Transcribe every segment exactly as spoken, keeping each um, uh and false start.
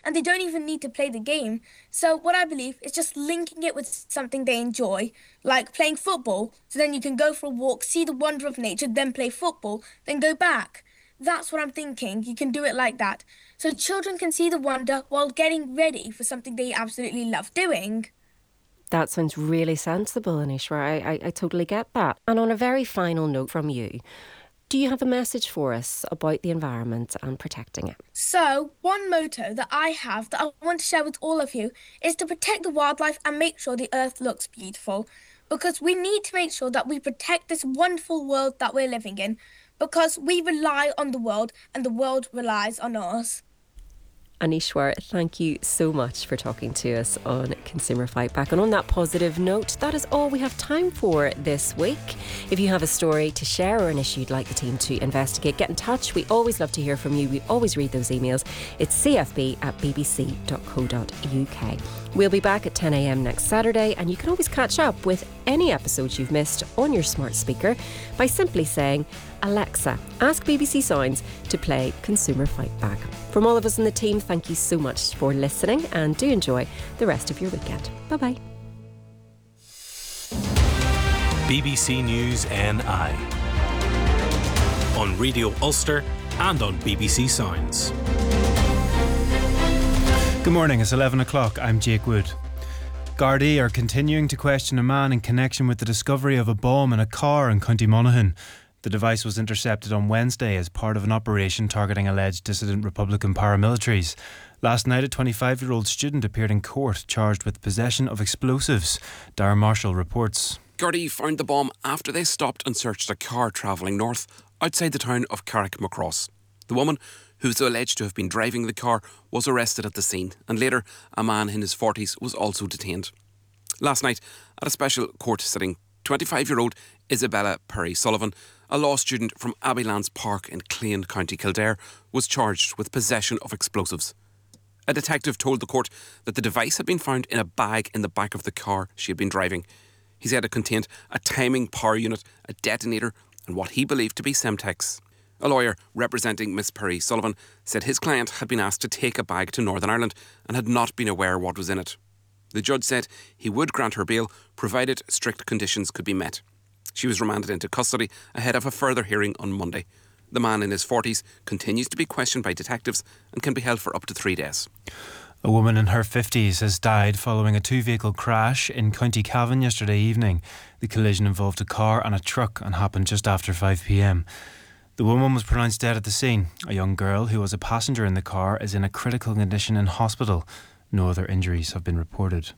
and they don't even need to play the game. So what I believe is just linking it with something they enjoy, like playing football. So then you can go for a walk, see the wonder of nature, then play football, then go back. That's what I'm thinking. You can do it like that. So children can see the wonder while getting ready for something they absolutely love doing. That sounds really sensible, Anishwar. I, I, I totally get that. And on a very final note from you, do you have a message for us about the environment and protecting it? So, one motto that I have that I want to share with all of you is to protect the wildlife and make sure the earth looks beautiful. Because we need to make sure that we protect this wonderful world that we're living in. Because we rely on the world and the world relies on us. Anishwar, thank you so much for talking to us on Consumer Fight Back. And on that positive note, that is all we have time for this week. If you have a story to share or an issue you'd like the team to investigate, get in touch. We always love to hear from you. We always read those emails. It's c f b at b b c dot co dot u k. We'll be back at ten a m next Saturday, and you can always catch up with any episodes you've missed on your smart speaker by simply saying, Alexa, ask B B C Sounds to play Consumer Fight Back. From all of us in the team, thank you so much for listening, and do enjoy the rest of your weekend. Bye-bye. B B C News N I on Radio Ulster and on B B C Sounds. Good morning, it's eleven o'clock. I'm Jake Wood. Gardaí are continuing to question a man in connection with the discovery of a bomb in a car in County Monaghan. The device was intercepted on Wednesday as part of an operation targeting alleged dissident Republican paramilitaries. Last night, a twenty-five-year-old student appeared in court charged with possession of explosives. Darren Marshall reports. Gardaí found the bomb after they stopped and searched a car travelling north outside the town of Carrickmacross. The woman, who is alleged to have been driving the car, was arrested at the scene, and later a man in his forties was also detained. Last night, at a special court sitting, twenty-five-year-old Isabella Perry Sullivan, a law student from Abbeylands Park in Clane, County Kildare, was charged with possession of explosives. A detective told the court that the device had been found in a bag in the back of the car she had been driving. He said it contained a timing power unit, a detonator, and what he believed to be Semtex. A lawyer representing Miss Perry Sullivan said his client had been asked to take a bag to Northern Ireland and had not been aware what was in it. The judge said he would grant her bail provided strict conditions could be met. She was remanded into custody ahead of a further hearing on Monday. The man in his forties continues to be questioned by detectives and can be held for up to three days. A woman in her fifties has died following a two-vehicle crash in County Cavan yesterday evening. The collision involved a car and a truck and happened just after five p m. The woman was pronounced dead at the scene. A young girl who was a passenger in the car is in a critical condition in hospital. No other injuries have been reported.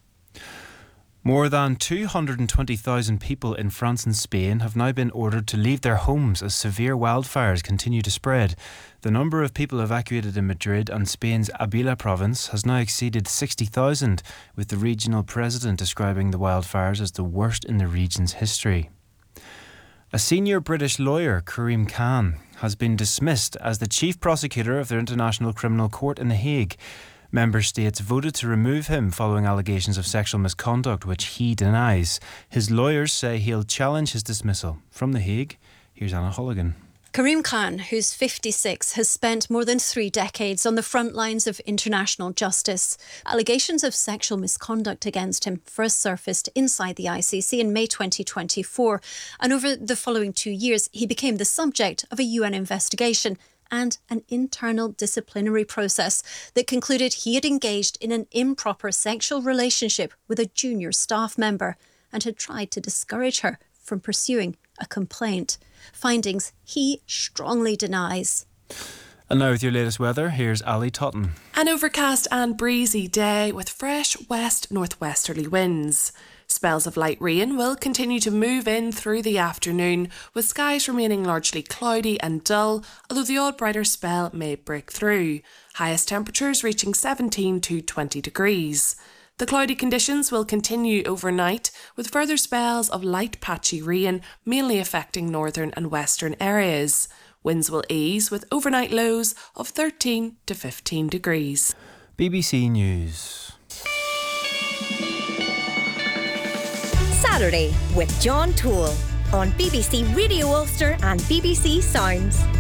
More than two hundred twenty thousand people in France and Spain have now been ordered to leave their homes as severe wildfires continue to spread. The number of people evacuated in Madrid and Spain's Ávila province has now exceeded sixty thousand, with the regional president describing the wildfires as the worst in the region's history. A senior British lawyer, Karim Khan, has been dismissed as the chief prosecutor of the International Criminal Court in The Hague. Member states voted to remove him following allegations of sexual misconduct, which he denies. His lawyers say he'll challenge his dismissal. From The Hague, here's Anna Holligan. Karim Khan, who's fifty-six, has spent more than three decades on the front lines of international justice. Allegations of sexual misconduct against him first surfaced inside the I C C in May twenty twenty-four, and over the following two years, he became the subject of a U N investigation and an internal disciplinary process that concluded he had engaged in an improper sexual relationship with a junior staff member and had tried to discourage her from pursuing a complaint. Findings he strongly denies. And now with your latest weather, here's Ali Totten. An overcast and breezy day with fresh west-northwesterly winds. Spells of light rain will continue to move in through the afternoon, with skies remaining largely cloudy and dull, although the odd brighter spell may break through. Highest temperatures reaching seventeen to twenty degrees. The cloudy conditions will continue overnight, with further spells of light patchy rain mainly affecting northern and western areas. Winds will ease with overnight lows of thirteen to fifteen degrees. B B C News. Saturday with John Toole on B B C Radio Ulster and B B C Sounds.